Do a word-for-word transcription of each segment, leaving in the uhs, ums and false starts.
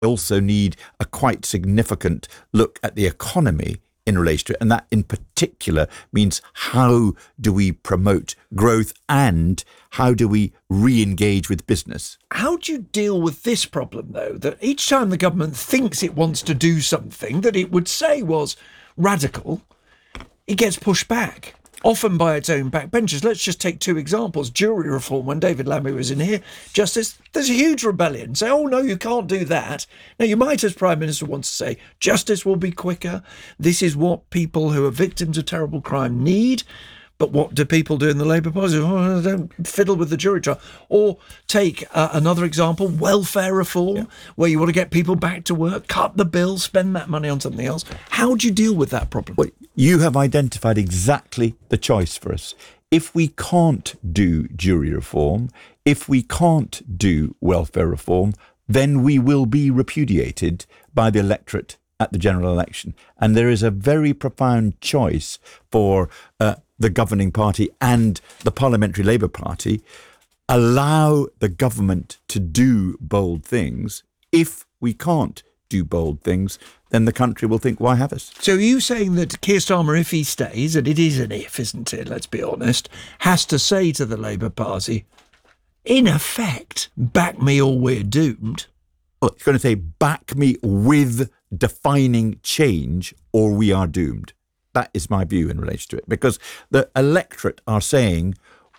also need a quite significant look at the economy in relation to it. And that in particular means how do we promote growth and how do we re-engage with business? How do you deal with this problem, though, that each time the government thinks it wants to do something that it would say was radical, it gets pushed back, often by its own backbenchers? Let's just take two examples. Jury reform, when David Lammy was in here, Justice, there's a huge rebellion. Say, oh, no, you can't do that. Now, you might, as Prime Minister, want to say, justice will be quicker. This is what people who are victims of terrible crime need. But what do people do in the Labour Party? Oh, don't fiddle with the jury trial. Or take uh, another example, welfare reform, yeah. where you want to get people back to work, cut the bill, spend that money on something else. How do you deal with that problem? Well, you have identified exactly the choice for us. If we can't do jury reform, if we can't do welfare reform, then we will be repudiated by the electorate at the general election. And there is a very profound choice for uh, the governing party and the Parliamentary Labour Party. Allow the government to do bold things. If we can't do bold things, then the country will think, why have us? So are you saying that Keir Starmer, if he stays, and it is an if, isn't it, let's be honest, has to say to the Labour Party, in effect, back me or we're doomed? Well, he's going to say, back me with defining change or we are doomed. That is my view in relation to it, because the electorate are saying,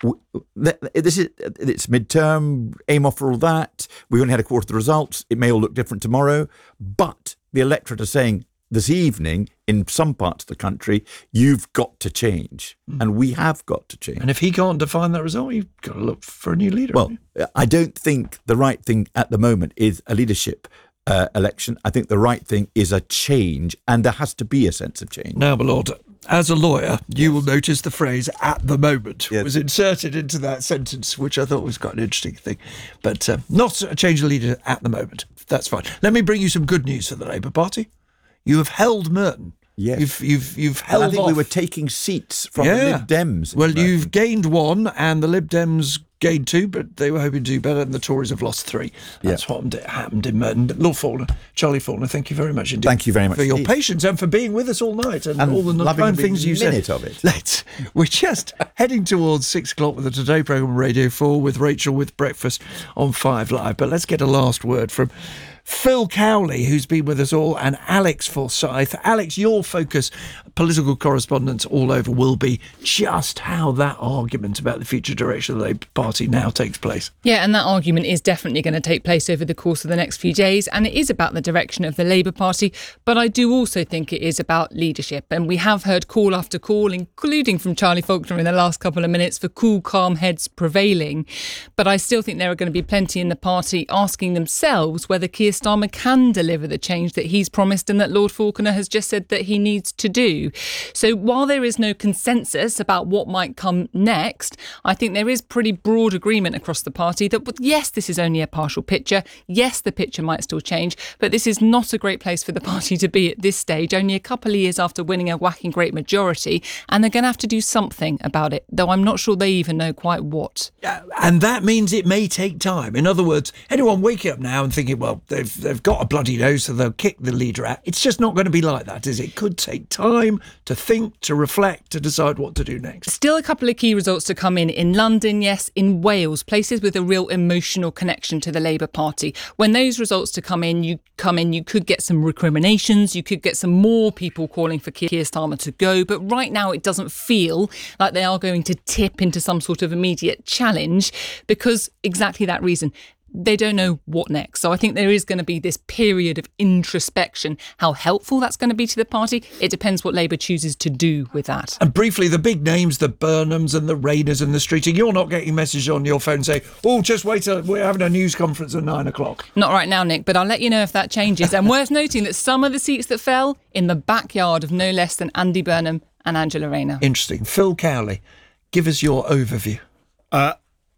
this is it's midterm, aim off for all that. We only had a quarter of the results. It may all look different tomorrow. But the electorate are saying this evening, in some parts of the country, you've got to change. Mm. And we have got to change. And if he can't define that result, you've got to look for a new leader. Well, I don't think the right thing at the moment is a leadership Uh, election. I think the right thing is a change, and there has to be a sense of change. Now, my lord, as a lawyer, you yes. will notice the phrase "at the moment" yes. was inserted into that sentence, which I thought was quite an interesting thing. But uh, not a change of leader at the moment. That's fine. Let me bring you some good news for the Labour Party. You have held Merton. Yes. You've, you've, you've held and I think off. we were taking seats from yeah. the Lib Dems. Well, you've gained one, and the Lib Dems gained two, but they were hoping to do better, and the Tories have lost three. That's yeah. what happened in Merton. Lord Faulkner, Charlie Faulkner, thank you very much indeed. Thank you very much for your indeed. patience and for being with us all night and, and all the fine things you said. Of it. Let's. We're just heading towards six o'clock with the Today programme on Radio four with Rachel with Breakfast on Five Live. But let's get a last word from Phil Cowley, who's been with us all, and Alex Forsyth. Alex, your focus, political correspondence all over, will be just how that argument about the future direction of the Labour Party now takes place. Yeah, and that argument is definitely going to take place over the course of the next few days, and it is about the direction of the Labour Party, but I do also think it is about leadership, and we have heard call after call, including from Charlie Faulkner in the last couple of minutes, for cool, calm heads prevailing. But I still think there are going to be plenty in the party asking themselves whether Keir Starmer can deliver the change that he's promised and that Lord Faulkner has just said that he needs to do. So while there is no consensus about what might come next, I think there is pretty broad agreement across the party that, yes, this is only a partial picture. Yes, the picture might still change, but this is not a great place for the party to be at this stage, only a couple of years after winning a whacking great majority, and they're going to have to do something about it, though I'm not sure they even know quite what. Uh, and that means it may take time. In other words, anyone waking up now and thinking, well, they've they've got a bloody nose, so they'll kick the leader out. It's just not going to be like that, is it? It could take time to think, to reflect, to decide what to do next. Still a couple of key results to come in. In London, yes, in Wales, places with a real emotional connection to the Labour Party. When those results to come in, you come in, you could get some recriminations, you could get some more people calling for Keir Starmer to go. But right now, it doesn't feel like they are going to tip into some sort of immediate challenge because exactly that reason. They don't know what next. So I think there is going to be this period of introspection. How helpful that's going to be to the party, it depends what Labour chooses to do with that. And briefly, the big names, the Burnhams and the Rayners and the Streeting, you're not getting messages on your phone saying, oh, just wait till we're having a news conference at nine o'clock. Not right now, Nick, but I'll let you know if that changes. And worth noting that some of the seats that fell in the backyard of no less than Andy Burnham and Angela Rayner. Interesting. Phil Cowley, give us your overview. Uh,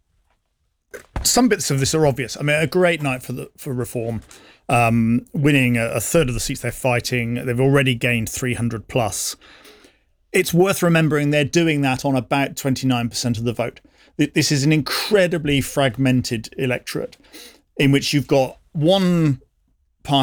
Some bits of this are obvious. I mean, a great night for the for reform, um, winning a, a third of the seats they're fighting. They've already gained three hundred plus. It's worth remembering they're doing that on about twenty-nine percent of the vote. This is an incredibly fragmented electorate in which you've got one